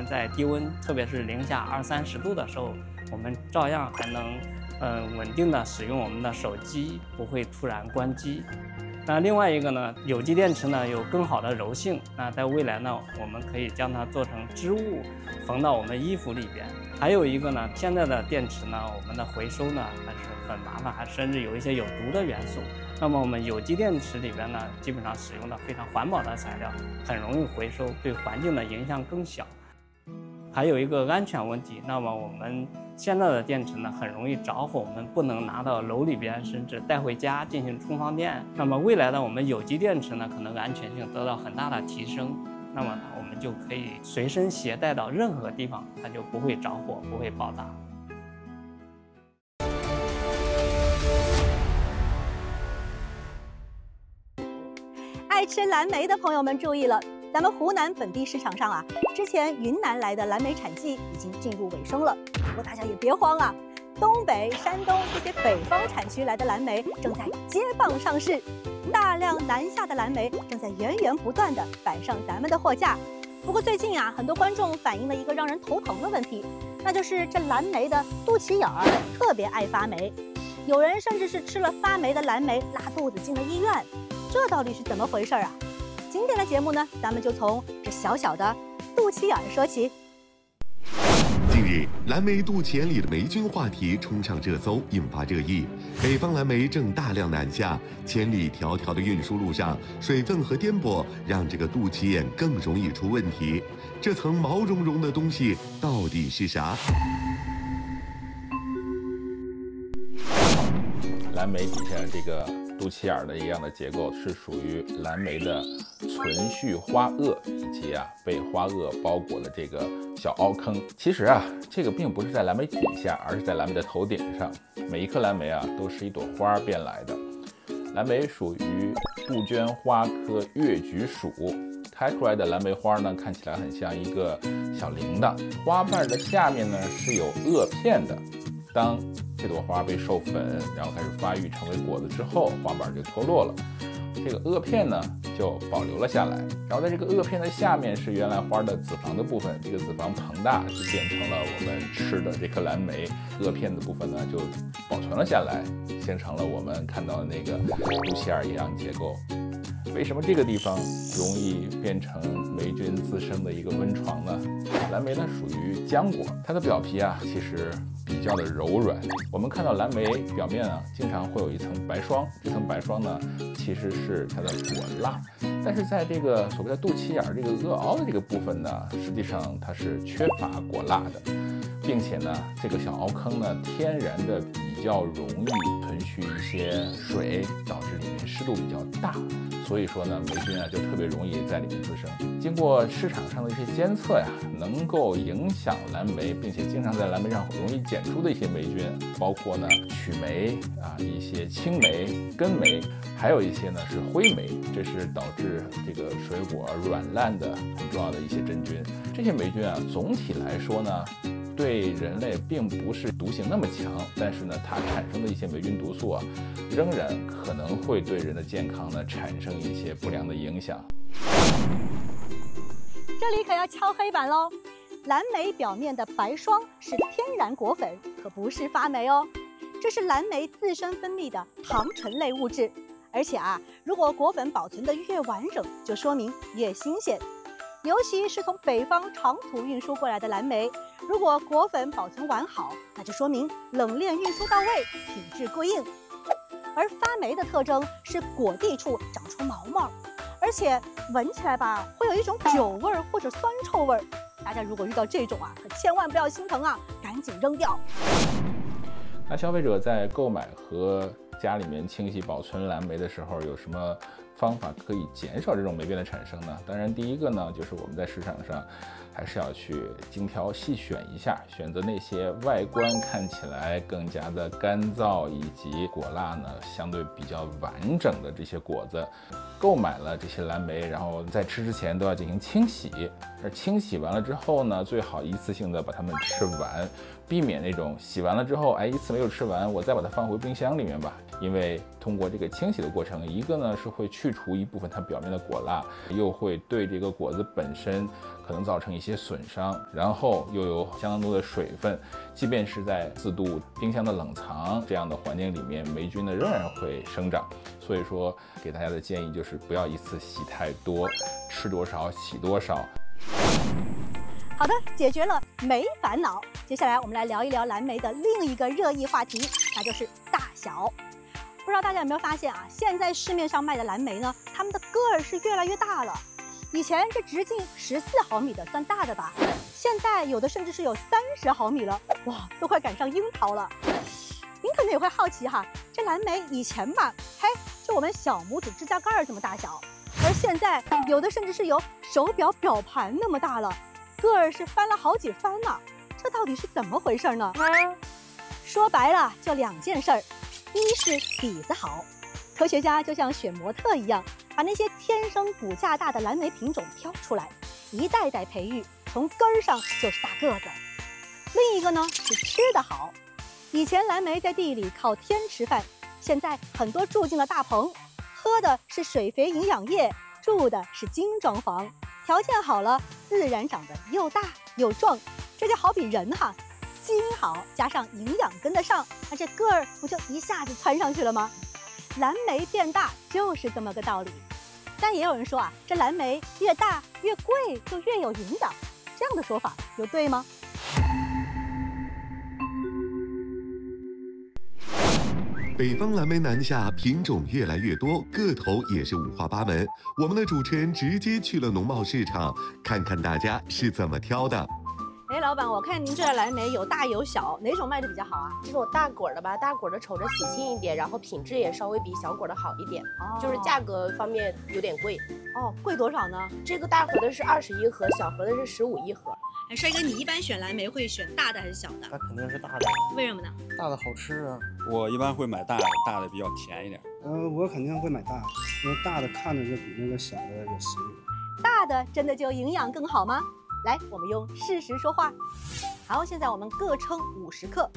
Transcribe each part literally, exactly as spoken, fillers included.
在低温，特别是零下二三十度的时候，我们照样还能嗯、呃、稳定的使用我们的手机，不会突然关机。那另外一个呢，有机电池呢有更好的柔性，那在未来呢，我们可以将它做成织物，缝到我们衣服里边。还有一个呢，现在的电池呢，我们的回收呢还是很麻烦，还甚至有一些有毒的元素。那么我们有机电池里边呢，基本上使用的非常环保的材料，很容易回收，对环境的影响更小。还有一个安全问题，那么我们现在的电池呢，很容易着火，我们不能拿到楼里边，甚至带回家进行充放电。那么未来的我们有机电池呢，可能安全性得到很大的提升，那么我们就可以随身携带到任何地方，它就不会着火，不会爆炸。 爱吃蓝莓的朋友们注意了，咱们湖南本地市场上啊，之前云南来的蓝莓产季已经进入尾声了。不过大家也别慌啊，东北、山东这些北方产区来的蓝莓正在接棒上市，大量南下的蓝莓正在源源不断地摆上咱们的货架。不过最近啊，很多观众反映了一个让人头疼的问题，那就是这蓝莓的肚脐眼儿特别爱发霉，有人甚至是吃了发霉的蓝莓拉肚子进了医院。这到底是怎么回事啊？今天的节目呢，咱们就从这小小的肚脐眼说起。 近日，蓝莓肚脐眼里的霉菌话题冲上热搜，引发热议。北方蓝莓正大量南下，千里迢迢的运输路上，水分和颠簸让这个肚脐眼更容易出问题。这层毛茸茸的东西到底是啥？ 蓝莓底下这个肚脐眼的一样的结构是属于蓝莓的存续花萼以及啊被花萼包裹的这个小凹坑。其实啊，这个并不是在蓝莓底下，而是在蓝莓的头顶上。每一颗蓝莓啊都是一朵花变来的。蓝莓属于杜鹃花科月菊属，开出来的蓝莓花呢，看起来很像一个小铃铛。花瓣的下面呢是有萼片的。当这朵花被授粉，然后开始发育成为果子之后，花瓣就脱落了，这个萼片呢就保留了下来。然后在这个萼片的下面是原来花的子房的部分，这个子房膨大就变成了我们吃的这颗蓝莓，萼片的部分呢就保存了下来，形成了我们看到的那个肚脐眼一样结构。为什么这个地方容易变成霉菌滋生的一个温床呢？蓝莓呢属于浆果，它的表皮啊其实比较的柔软。我们看到蓝莓表面啊经常会有一层白霜，这层白霜呢其实是它的果蜡，但是在这个所谓的肚脐眼这个萼凹的这个部分呢，实际上它是缺乏果蜡的，并且呢这个小凹坑呢天然的比较容易存续一些水，导致里面湿度比较大，所以说呢霉菌啊就特别容易在里面滋生。经过市场上的一些监测呀，能够影响蓝莓并且经常在蓝莓上容易检出的一些霉菌，包括呢曲霉啊、一些青霉、根霉，还有一些呢是灰霉，这是导致这个水果软烂的很重要的一些真菌。这些霉菌啊总体来说呢对人类并不是毒性那么强，但是呢它产生的一些霉菌毒素啊，仍然可能会对人的健康呢产生一些不良的影响。 这里可要敲黑板喽，蓝莓表面的白霜是天然果粉，可不是发霉哦。这是蓝莓自身分泌的糖醇类物质，而且啊，如果果粉保存得越完整，就说明越新鲜。尤其是从北方长途运输过来的蓝莓，如果果粉保存完好，那就说明冷链运输到位，品质过硬。而发霉的特征是果蒂处长出毛毛，而且闻起来吧，会有一种酒味儿或者酸臭味儿。大家如果遇到这种啊，可千万不要心疼啊，赶紧扔掉。 那消费者在购买和家里面清洗保存蓝莓的时候，有什么方法可以减少这种霉变的产生呢？当然，第一个呢，就是我们在市场上还是要去精挑细选一下，选择那些外观看起来更加的干燥，以及果蜡呢相对比较完整的这些果子。购买了这些蓝莓，然后在吃之前都要进行清洗。而清洗完了之后呢，最好一次性的把它们吃完，避免那种洗完了之后，哎，一次没有吃完，我再把它放回冰箱里面吧。因为通过这个清洗的过程，一个呢是会去去除一部分它表面的果蜡，又会对这个果子本身可能造成一些损伤，然后又有相当多的水分，即便是在四度冰箱的冷藏这样的环境里面，霉菌呢仍然会生长。所以说，给大家的建议就是不要一次洗太多，吃多少洗多少。 好的，解决了霉烦恼。接下来我们来聊一聊蓝莓的另一个热议话题，那就是大小。不知道大家有没有发现啊？现在市面上卖的蓝莓呢，它们的个儿是越来越大了。以前这直径十四毫米的算大的吧，现在有的甚至是有三十毫米了，哇，都快赶上樱桃了。您可能也会好奇哈，这蓝莓以前吧，嘿，就我们小拇指指甲盖这么大小，而现在有的甚至是有手表表盘那么大了，个儿是翻了好几番呢。这到底是怎么回事呢？说白了就两件事儿。一是底子好，科学家就像选模特一样，把那些天生骨架大的蓝莓品种挑出来，一代代培育，从根儿上就是大个子。另一个呢是吃得好，以前蓝莓在地里靠天吃饭，现在很多住进了大棚，喝的是水肥营养液，住的是精装房，条件好了，自然长得又大又壮。这就好比人哈，基因好加上营养跟得上，那这个儿不就一下子窜上去了吗？蓝莓变大就是这么个道理。但也有人说啊，这蓝莓越大越贵，就越有营养，这样的说法有对吗？ 北方蓝莓南下，品种越来越多，个头也是五花八门。我们的主持人直接去了农贸市场，看看大家是怎么挑的。 哎，老板，我看您这蓝莓有大有小，哪种卖的比较好啊？ 这种大果的吧，大果的瞅着喜庆一点，然后品质也稍微比小果的好一点， 哦、 就是价格方面有点贵。 哦，贵多少呢？ 这个大盒的是二十一盒，小盒的是十五一盒。 哎，帅哥，你一般选蓝莓会选大的还是小的？ 那肯定是大的。 为什么呢？ 大的好吃啊。我一般会买大的，大的比较甜一点。 呃，我肯定会买大的，因为大的看着就比那个小的有食欲。 大的真的就营养更好吗？来，我们用事实说话。好，现在我们各称五十克。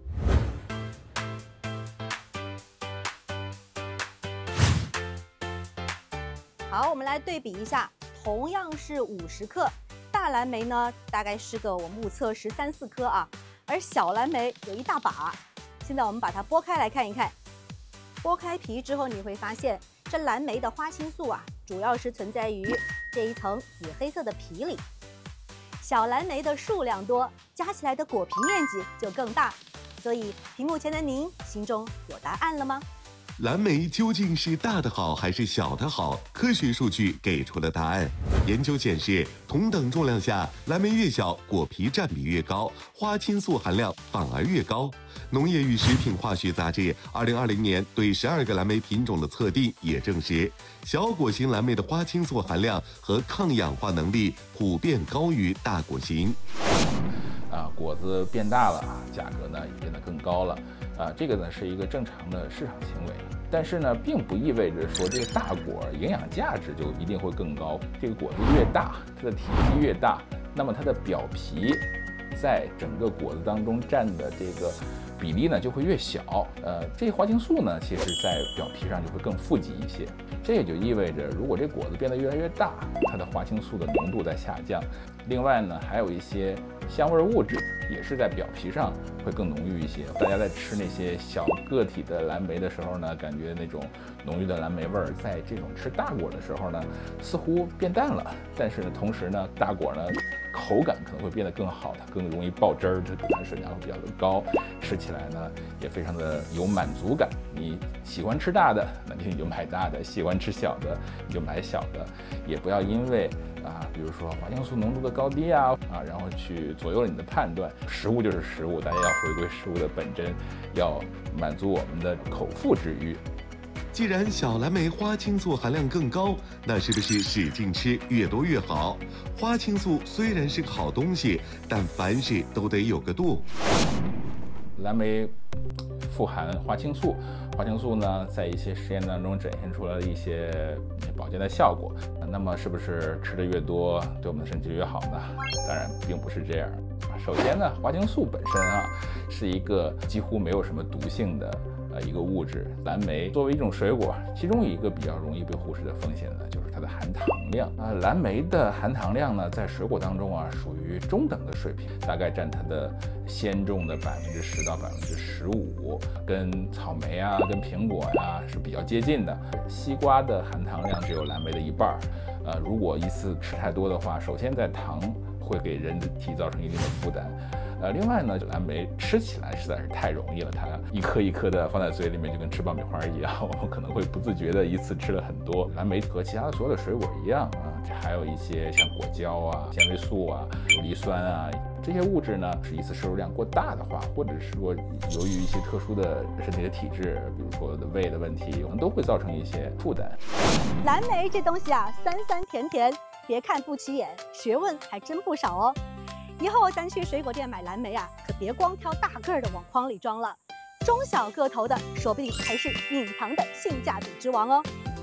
好，我们来对比一下，同样是五十克，大蓝莓呢大概是个我目测十三四颗啊，而小蓝莓有一大把。现在我们把它剥开来看一看，剥开皮之后，你会发现这蓝莓的花青素啊，主要是存在于这一层紫黑色的皮里。小蓝莓的数量多，加起来的果皮面积就更大。所以，屏幕前的您心中有答案了吗？ 蓝莓究竟是大的好还是小的好？科学数据给出了答案。研究显示，同等重量下，蓝莓越小，果皮占比越高，花青素含量反而越高。农业与食品化学杂志二零二零年对十二个蓝莓品种的测定也证实，小果型蓝莓的花青素含量和抗氧化能力普遍高于大果型。 啊，果子变大了啊，价格呢也变得更高了啊，这个呢是一个正常的市场行为，但是呢，并不意味着说这个大果营养价值就一定会更高。这个果子越大，它的体积越大，那么它的表皮在整个果子当中占的这个比例呢就会越小。呃，这些花青素呢，其实在表皮上就会更富集一些。这也就意味着，如果这果子变得越来越大，它的花青素的浓度在下降。另外呢，还有一些香味物质也是在表皮上会更浓郁一些。大家在吃那些小个体的蓝莓的时候呢，感觉那种浓郁的蓝莓味儿，在这种吃大果的时候呢，似乎变淡了。但是呢，同时呢，大果呢口感可能会变得更好，它更容易爆汁儿，这个含水量会比较的高，吃起来呢也非常的有满足感。你喜欢吃大的，那你就买大的；喜欢吃小的，你就买小的。也不要因为啊，比如说花青素浓度的高低啊啊，然后去左右了你的判断。食物就是食物，大家要回归食物的本真，要满足我们的口腹之欲。 既然小蓝莓花青素含量更高，那是不是使劲吃越多越好？花青素虽然是个好东西，但凡事都得有个度。 蓝莓富含花青素，花青素呢，在一些实验当中展现出了一些保健的效果。那么，是不是吃的越多，对我们的身体越好呢？当然，并不是这样。首先呢，花青素本身啊，是一个几乎没有什么毒性的呃一个物质。蓝莓作为一种水果，其中一个比较容易被忽视的风险呢，就是它的含糖量。啊，蓝莓的含糖量呢，在水果当中啊，属于中等的水平，大概占它的鲜重的百分之十到百分之十五，跟草莓啊、跟苹果呀、是比较接近的。西瓜的含糖量只有蓝莓的一半。呃，如果一次吃太多的话，首先在糖会给人的体造成一定的负担。呃，另外呢，蓝莓吃起来实在是太容易了，它一颗一颗的放在嘴里面，就跟吃爆米花一样，我们可能会不自觉的一次吃了很多。蓝莓和其他的所有的水果一样啊，还有一些像果胶啊、纤维素啊、有梨酸啊。这些物质呢，是一次摄入量过大的话，或者是说由于一些特殊的身体的体质，比如说的胃的问题，可能都会造成一些负担。 蓝莓这东西啊，酸酸甜甜，别看不起眼，学问还真不少哦。以后咱去水果店买蓝莓啊，可别光挑大个儿的往筐里装了，中小个头的，说不定还是隐藏的性价比之王哦。